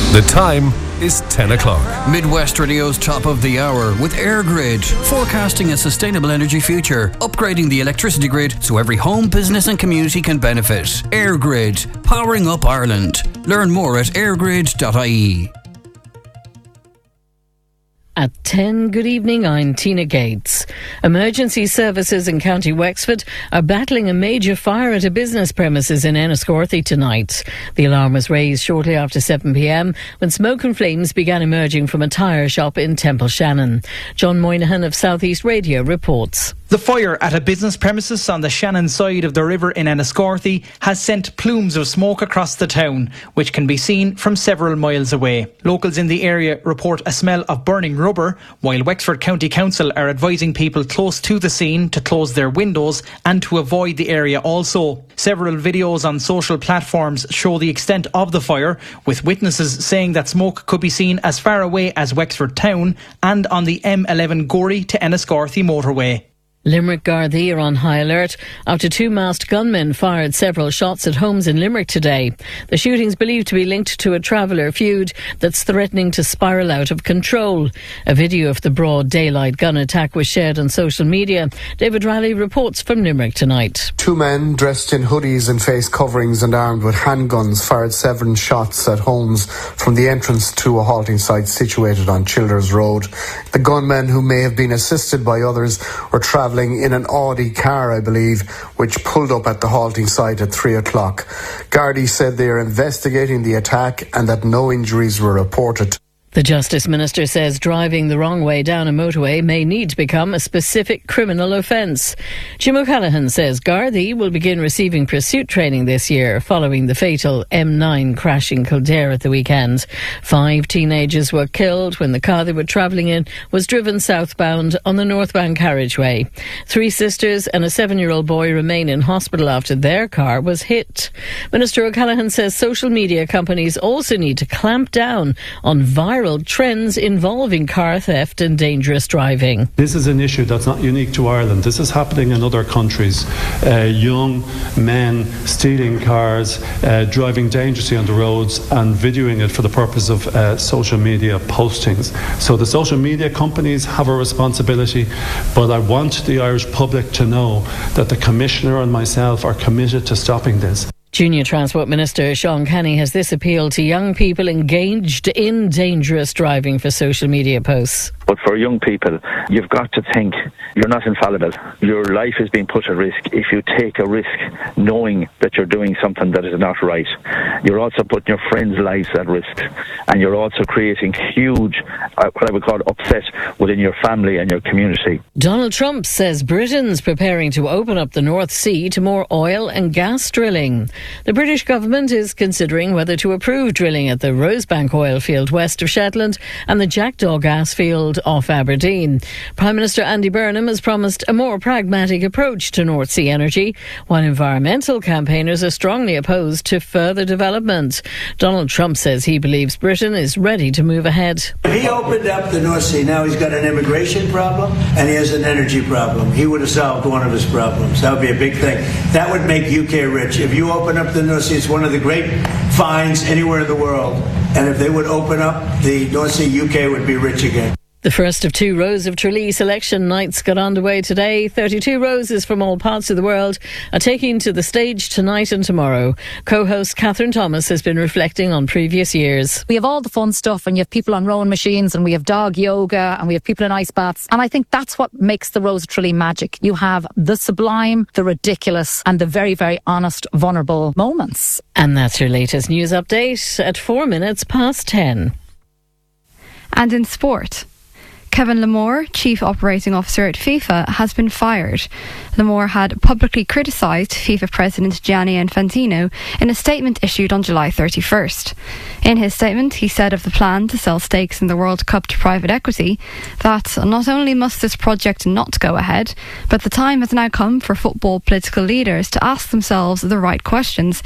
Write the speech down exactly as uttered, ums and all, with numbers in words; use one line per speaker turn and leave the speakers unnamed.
The time is ten o'clock.
Midwest Radio's top of the hour with EirGrid, forecasting a sustainable energy future, upgrading the electricity grid so every home, business and community can benefit. EirGrid, powering up Ireland. Learn more at airgrid dot I E.
At ten, good evening, I'm Tina Gates. Emergency services in County Wexford are battling a major fire at a business premises in Enniscorthy tonight. The alarm was raised shortly after seven p.m. when smoke and flames began emerging from a tyre shop in Temple Shannon. John Moynihan of South East Radio reports.
The fire at a business premises on the Shannon side of the river in Enniscorthy has sent plumes of smoke across the town, which can be seen from several miles away. Locals in the area report a smell of burning rubber, while Wexford County Council are advising people close to the scene to close their windows and to avoid the area also. Several videos on social platforms show the extent of the fire, with witnesses saying that smoke could be seen as far away as Wexford town and on the M eleven Gorey to Enniscorthy motorway.
Limerick Gardaí are on high alert after two masked gunmen fired several shots at homes in Limerick today. The shooting's believed to be linked to a traveller feud that's threatening to spiral out of control. A video of the broad daylight gun attack was shared on social media. David Raleigh reports from Limerick tonight.
Two men dressed in hoodies and face coverings and armed with handguns fired seven shots at homes from the entrance to a halting site situated on Childers Road. The gunmen, who may have been assisted by others, were travelling in an Audi car, I believe, which pulled up at the halting site at three o'clock. Gardaí said they are investigating the attack and that no injuries were reported.
The Justice Minister says driving the wrong way down a motorway may need to become a specific criminal offence. Jim O'Callaghan says Gardaí will begin receiving pursuit training this year following the fatal M nine crash in Kildare at the weekend. Five teenagers were killed when the car they were travelling in was driven southbound on the northbound carriageway. Three sisters and a seven-year-old boy remain in hospital after their car was hit. Minister O'Callaghan says social media companies also need to clamp down on viral trends involving car theft and dangerous driving.
This is an issue that's not unique to Ireland. This is happening in other countries. Uh, young men stealing cars, uh, driving dangerously on the roads and videoing it for the purpose of uh, social media postings. So the social media companies have a responsibility, but I want the Irish public to know that the Commissioner and myself are committed to stopping this.
Junior Transport Minister Sean Kenny has this appeal to young people engaged in dangerous driving for social media posts.
But for young people, you've got to think you're not infallible. Your life is being put at risk if you take a risk knowing that you're doing something that is not right. You're also putting your friends' lives at risk, and you're also creating huge, uh, what I would call upset within your family and your community.
Donald Trump says Britain's preparing to open up the North Sea to more oil and gas drilling. The British government is considering whether to approve drilling at the Rosebank oil field west of Shetland and the Jackdaw gas field off Aberdeen. Prime Minister Andy Burnham has promised a more pragmatic approach to North Sea energy, while environmental campaigners are strongly opposed to further development. Donald Trump says he believes Britain is ready to move ahead.
If he opened up the North Sea, now he's got an immigration problem and he has an energy problem. He would have solved one of his problems. That would be a big thing. That would make U K rich. If you open up the North Sea, it's one of the great finds anywhere in the world. And if they would open up the North Sea, U K would be rich again.
The first of two rows of Tralee selection nights got underway today. thirty-two roses from all parts of the world are taking to the stage tonight and tomorrow. Co-host Catherine Thomas has been reflecting on previous years.
We have all the fun stuff, and you have people on rowing machines, and we have dog yoga, and we have people in ice baths. And I think that's what makes the Rose of Tralee magic. You have the sublime, the ridiculous, and the very, very honest, vulnerable moments.
And that's your latest news update at four minutes past ten.
And in sport, Kevin Lamore, Chief Operating Officer at FIFA, has been fired. Lamore had publicly criticised FIFA President Gianni Infantino in a statement issued on July thirty-first. In his statement, he said of the plan to sell stakes in the World Cup to private equity that not only must this project not go ahead, but the time has now come for football political leaders to ask themselves the right questions